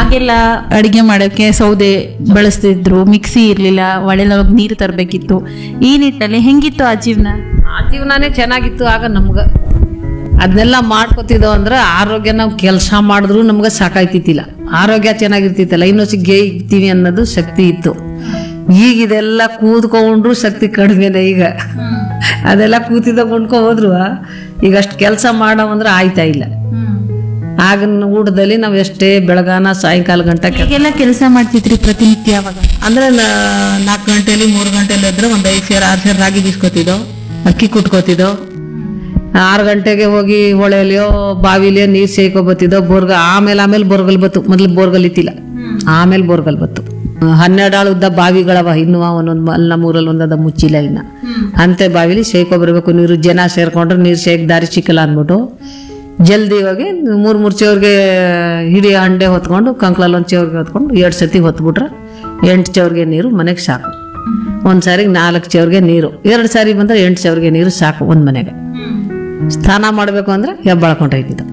ಆಗೆಲ್ಲ ಅಡಿಗೆ ಮಾಡೋಕೆ ಸೌದೆ ಬಳಸ್ತಿದ್ರು, ಮಿಕ್ಸಿ ಇರ್ಲಿಲ್ಲ, ಒಳ್ಳೆನೊಳಗೆ ನೀರು ತರಬೇಕಿತ್ತು. ಈ ನಿಟ್ಟಲ್ಲಿ ಹೆಂಗಿತ್ತು ಆ ಜೀವನ? ಆ ಜೀವನನೇ ಚೆನ್ನಾಗಿತ್ತು ಆಗ ನಮ್ಗೆ. ಅದನ್ನೆಲ್ಲ ಮಾಡ್ಕೊತಿದ್ದೋ ಅಂದ್ರೆ ಆರೋಗ್ಯ ನಾವು ಕೆಲಸ ಮಾಡಿದ್ರು ನಮ್ಗೆ ಸಾಕಾಯ್ತಿತ್ತಿಲ್ಲ, ಆರೋಗ್ಯ ಚೆನ್ನಾಗಿರ್ತಿತ್ತಲ್ಲ, ಇನ್ನೊಸಿ ಇರ್ತೀವಿ ಅನ್ನೋದು ಶಕ್ತಿ ಇತ್ತು. ಈಗ ಇದೆಲ್ಲ ಕೂತ್ಕೊಂಡ್ರು ಶಕ್ತಿ ಕಡಿಮೆನೆ ಈಗ. ಅದೆಲ್ಲ ಕೂತಿದ್ದಾಗ ಉಣ್ಕೊ ಹೋದ್ರು ಈಗ ಅಷ್ಟು ಕೆಲಸ ಮಾಡವಂದ್ರೆ ಆಯ್ತಾ ಇಲ್ಲ. ಆಗಿನ ಊಟದಲ್ಲಿ ನಾವು ಎಷ್ಟೇ ಬೆಳಗಾನ ಸಾಯಂಕಾಲ ಗಂಟೆ ಈಗೆಲ್ಲ ಕೆಲಸ ಮಾಡ್ತಿದ್ರಿ ಪ್ರತಿನಿತ್ಯ ಅವಾಗ? ಅಂದ್ರೆ 4 ಗಂಟೆಲಿ 3 ಗಂಟೆಲಿ ಎದ್ರೆ ಒಂದು 5 ಸೇರು 6 ಸೇರು ರಾಗಿ ಬೀಸ್ಕೊತಿದ್ದೋ, ಅಕ್ಕಿ ಕುಟ್ಕೋತಿದ್ದೋ. 6 ಗಂಟೆಗೆ ಹೋಗಿ ಹೊಳೆಯಲ್ಲಿಯೋ ಬಾವಿಲಿಯೋ ನೀರು ಸೇಯ್ಕೊಬತ್ತಿದ್ದೋ. ಆಮೇಲೆ ಬೋರ್ಗಲ್ ಬತ್ತು. ಮೊದ್ಲು ಬೋರ್ಗಲ್ ಇತ್ತಿಲ್ಲ, ಆಮೇಲೆ ಬೋರ್ಗಲ್ ಬತ್ತು. 12 ಆಳುದ್ದ ಬಾವಿಗಳವ ಇನ್ನೂ, ಒಂದೊಂದು ಅಲ್ಲಿ ನಮ್ಮೂರಲ್ಲಿ ಒಂದದ ಮುಚ್ಚಿಲ್ಲ ಇನ್ನ. ಅಂತೆ ಬಾವಿಲಿ ಸೇಯ್ಕೊಬರ್ಬೇಕು ನೀರು. ಜನ ಸೇರ್ಕೊಂಡ್ರೆ ನೀರು ಸೇಕ್ ದಾರಿ ಸಿಕ್ಕಲ್ಲ ಅಂದ್ಬಿಟ್ಟು ಜಲ್ದಿ ಹೋಗಿ 3 ಚೌರ್ಗೆ ಹಿಡಿ ಹಂಡೆ ಹೊತ್ಕೊಂಡು ಕಂಕ್ಳಲ್ಲಿ ಒಂದು ಚೌರ್ಗೆ ಹೊತ್ಕೊಂಡು 2 ಸತಿ ಹೊತ್ಬಿಟ್ರೆ 8 ಚೌರ್ಗೆ ನೀರು ಮನೆಗೆ ಸಾಕು. ಒಂದು ಸಾರಿಗೆ 4 ಚೌರ್ಗೆ ನೀರು, 2 ಸಾರಿ ಬಂದ್ರೆ 8 ಚೌರ್ಗೆ ನೀರು ಸಾಕು ಒಂದು ಮನೆಗೆ. ಸ್ನಾನ ಮಾಡಬೇಕು ಅಂದ್ರೆ ಹೆಬ್ಬಾಳ್ಕೊಂಡೋಯ್ತಿದ್ದು.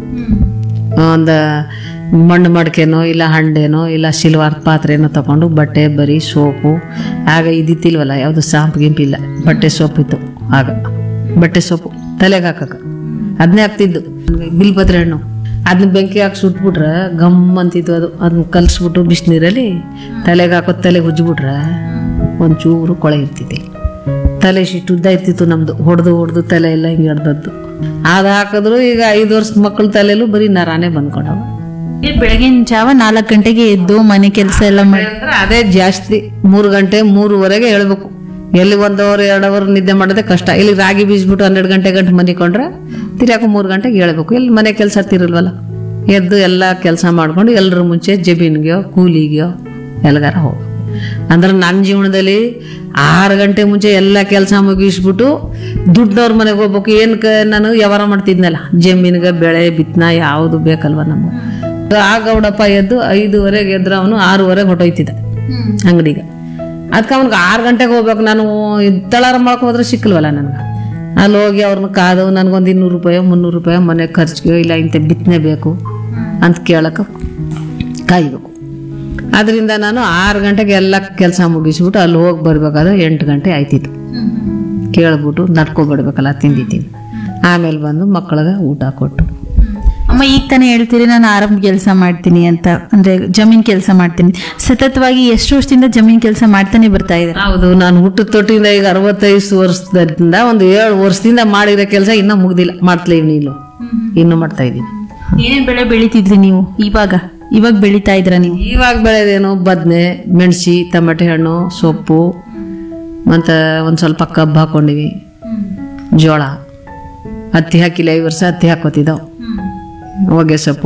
ಒಂದು ಮಣ್ಣು ಮಡಕೆನೋ ಇಲ್ಲ ಹಂಡೆನೋ ಇಲ್ಲ ಸಿಲ್ವಾರ್ ಪಾತ್ರೆನೋ ತಗೊಂಡು ಬಟ್ಟೆ ಬರೀ ಸೋಪು. ಆಗ ಇದಿತ್ತಿಲ್ವಲ್ಲ ಯಾವುದು ಶಾಂಪು ಗಿಂಪಿಲ್ಲ, ಬಟ್ಟೆ ಸೋಪು ಇತ್ತು ಆಗ. ಬಟ್ಟೆ ಸೋಪು ತಲೆಗೆ ಹಾಕಕ್ಕೆ ಅದನ್ನೇ ಹಾಕ್ತಿದ್ದು. ಬಿಲ್ಪತ್ರೆ ಹಣ್ಣು ಅದನ್ನ ಬೆಂಕಿ ಹಾಕಿ ಸುಟ್ಬಿಟ್ರೆ ಗಮ್ ಅಂತಿತ್ತು. ಅದನ್ನ ಕಲ್ಸ್ಬಿಟ್ಟು ಬಿಸಿನೀರಲ್ಲಿ ತಲೆಗೆ ಹಾಕೋದು, ತಲೆಗೆ ಉಜ್ಜಿಬಿಟ್ರೆ ಒಂಚೂರು ಕೊಳೆ ಇರ್ತಿತ್ತು. ತಲೆ ಶಿಟ್ಟು ಉದ್ದ ಇರ್ತಿತ್ತು ನಮ್ದು. ಹೊಡೆದು ತಲೆ ಎಲ್ಲ ಹಿಂಗೆ ಹಿಡ್ದದ್ದು. ಅದು ಹಾಕಿದ್ರು ಈಗ 5 ವರ್ಷದ ಮಕ್ಕಳ ತಲೆಯಲ್ಲೂ ಬರೀ ನರಾನೇ ಬಂದ್ಕೊಂಡವ. ಬೆಳಗಿನ ಜಾವ 4 ಗಂಟೆಗೆ ಎದ್ದು ಮನೆ ಕೆಲಸ ಎಲ್ಲ ಮಾಡಿ ಅದೇ ಜಾಸ್ತಿ. 3 ಗಂಟೆ 3:30ಗೆ ಹೇಳ್ಬೇಕು. ಎಲ್ಲಿ 1 ಅವರ್ 2 ಅವರ್ ನಿದ್ದೆ ಮಾಡೋದೇ ಕಷ್ಟ. ಇಲ್ಲಿ ರಾಗಿ ಬೀಸ್ಬಿಟ್ಟು 12 ಗಂಟೆ ಮನಿಕೊಂಡ್ರೆ ತಿರ್ಯಾಕ 3 ಗಂಟೆಗೆ ಹೇಳ್ಬೇಕು. ಇಲ್ಲಿ ಮನೆ ಕೆಲಸ ತಿರಲ್ವಲ್ಲ, ಎದ್ದು ಎಲ್ಲ ಕೆಲಸ ಮಾಡ್ಕೊಂಡು ಎಲ್ಲರ ಮುಂಚೆ ಜಮೀನ್ಗೆಯೋ ಕೂಲಿಗೆಯೋ ಎಲ್ಗಾರ ಹೋಗ್ಬೇಕು. ಅಂದ್ರೆ ನನ್ನ ಜೀವನದಲ್ಲಿ 6 ಗಂಟೆ ಮುಂಚೆ ಎಲ್ಲ ಕೆಲಸ ಮುಗಿಸ್ಬಿಟ್ಟು ದುಡ್ಡವ್ರ ಮನೆಗೆ ಹೋಗ್ಬೇಕು. ನಾನು ವ್ಯವಹಾರ ಮಾಡ್ತಿದ್ನಲ್ಲ, ಜಮೀನ್ಗೆ ಬೆಳೆ ಬಿತ್ತನ ಯಾವುದು ಬೇಕಲ್ವ ನಮ್ಗೆ. ಆ ಗೌಡಪ್ಪ ಎದ್ದು 5:30ಗೆ ಎದ್ರೆ ಅವನು 6:30ಗೆ ಹೊಟ್ಟೋಯ್ತಿದ್ದ ಅಂಗಡಿಗೆ. ಅದಕ್ಕೆ ಅವ್ನಿಗೆ 6 ಗಂಟೆಗೆ ಹೋಗ್ಬೇಕು. ನಾನು ತಳಾರ ಮಾಡಕ್ಕೆ ಹೋದ್ರೆ ಸಿಕ್ಕಲ್ವಲ್ಲ ನನಗೆ. ಅಲ್ಲಿ ಹೋಗಿ ಅವ್ರನ್ನ ಕಾದು ನನಗೊಂದು 200 ರೂಪಾಯಿ 300 ರೂಪಾಯಿ ಮನೆ ಖರ್ಚಿಗೆ ಇಲ್ಲ ಇಂಥ ಬಿತ್ತನೆ ಬೇಕು ಅಂತ ಕೇಳಕ್ಕೆ ಕಾಯ್ಬೇಕು. ಅದರಿಂದ ನಾನು 6 ಗಂಟೆಗೆ ಎಲ್ಲ ಕೆಲಸ ಮುಗಿಸ್ಬಿಟ್ಟು ಅಲ್ಲಿ ಹೋಗಿ ಬರ್ಬೇಕಾದ್ರೆ 8 ಗಂಟೆ ಆಯ್ತಿತ್ತು. ಕೇಳ್ಬಿಟ್ಟು ನಡ್ಕೊಬಿಡ್ಬೇಕಲ್ಲ, ತಿಂದಿದ್ದೀನಿ. ಆಮೇಲೆ ಬಂದು ಮಕ್ಕಳಿಗೆ ಊಟ ಕೊಟ್ಟು. ಅಮ್ಮ ಈಗ ತಾನೇ ಹೇಳ್ತೀರಿ ನಾನು ಆರಂಭ ಕೆಲಸ ಮಾಡ್ತೀನಿ ಅಂತ, ಅಂದ್ರೆ ಜಮೀನ್ ಕೆಲಸ ಮಾಡ್ತೀನಿ. ಸತತವಾಗಿ ಎಷ್ಟು ವರ್ಷದಿಂದ ಜಮೀನ್ ಕೆಲಸ ಮಾಡ್ತಾನೆ ಬರ್ತಾ ಇದ್ದಾರೆ? ಹೌದು, ನಾನು ಹುಟ್ಟು ತೊಟ್ಟಿಂದ ಈಗ 65 ವರ್ಷದಿಂದ ಒಂದು 7 ವರ್ಷದಿಂದ ಮಾಡಿರೋ ಕೆಲಸ ಇನ್ನೂ ಮುಗ್ದಿಲ್ಲ. ಮಾಡ್ತಲೇ ನೀನು ಇನ್ನೂ ಮಾಡ್ತಾ ಇದ್ದೀನಿ. ಏನೇನು ಬೆಳೆ ಬೆಳಿತಿದ್ರಿ ನೀವು? ಇವಾಗ ಬೆಳಿತಾ ಇದ್ರ ನೀವು? ಇವಾಗ ಬೆಳೆದೇನು ಬದನೆ, ಮೆಣಸಿ, ಟಮಟೆ ಹಣ್ಣು, ಸೊಪ್ಪು, ಮತ್ತು ಒಂದು ಸ್ವಲ್ಪ ಕಬ್ಬು ಹಾಕೊಂಡಿವಿ, ಜೋಳ. ಹತ್ತಿ ಹಾಕಿಲ್ಲ, ಈ ವರ್ಷ ಹತ್ತಿ ಹಾಕೋತಿದ್ದವು, ಹೊಗೆ ಸೊಪ್ಪು.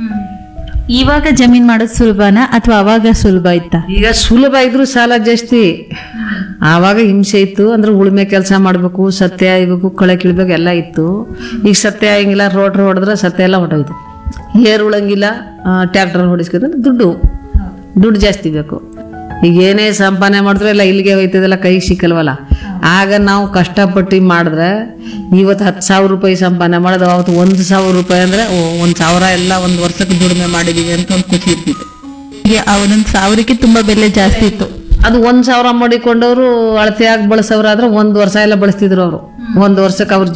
ಇವಾಗ ಜಮೀನ್ ಮಾಡೋದು ಸುಲಭನಾ ಅಥವಾ ಅವಾಗ ಸುಲಭ ಇತ್ತ? ಈಗ ಸುಲಭ ಇದ್ರು ಸಾಲ ಜಾಸ್ತಿ. ಆವಾಗ ಹಿಂಸೆ ಇತ್ತು. ಅಂದ್ರೆ ಉಳುಮೆ ಕೆಲಸ ಮಾಡಬೇಕು, ಸತ್ಯ ಹಾಯ್ಬೇಕು, ಕಳೆ ಕೀಳ್ಬೇಕು ಎಲ್ಲ ಇತ್ತು. ಈಗ ಸತ್ಯ ಹಾಯಂಗಿಲ್ಲ, ರೋಟ್ರ್ ಹೊಡೆದ್ರೆ ಸತ್ಯ ಎಲ್ಲ ಹೊಟ್ಟೋಯ್ತು. ಏರ್ ಉಳಂಗಿಲ್ಲ, ಟ್ರ್ಯಾಕ್ಟರ್ ಹೊಡಿಸ್ಕೊಂಡ್ರೆ ದುಡ್ಡು ಜಾಸ್ತಿ ಬೇಕು. ಈಗ ಏನೇ ಸಂಪಾದನೆ ಮಾಡಿದ್ರೆ ಎಲ್ಲ ಇಲ್ಲಿಗೆ ಹೋಯ್ತದಲ್ಲ, ಕೈಗೆ ಸಿಕ್ಕಲ್ವಲ್ಲ. ಆಗ ನಾವು ಕಷ್ಟಪಟ್ಟು ಮಾಡಿದ್ರೆ ಇವತ್ತು 10,000 ರೂಪಾಯಿ ಸಂಪಾದನೆ ಮಾಡೋದು, ಅವತ್ತು 1,000 ರೂಪಾಯಿ ಅಂದರೆ 1,000 ಎಲ್ಲ ಒಂದು ವರ್ಷಕ್ಕೆ ದುಡಿಮೆ ಮಾಡಿದೀವಿ ಅಂತ ಒಂದು ಖುಷಿ ಇರ್ತಿತ್ತು. ಈಗ ಒಂದೊಂದು 1,000ಕ್ಕೆ ತುಂಬಾ ಬೆಲೆ ಜಾಸ್ತಿ ಇತ್ತು. ಅದು 1,000 ಮಾಡಿಕೊಂಡವರು ಅಳತೆಯಾಗಿ ಬಳಸೋರು ಆದ್ರೆ 1 ವರ್ಷ ಎಲ್ಲ ಬಳಸ್ತಿದ್ರು ಅವರು. 1 ವರ್ಷಕ್ಕೆ ಅವ್ರ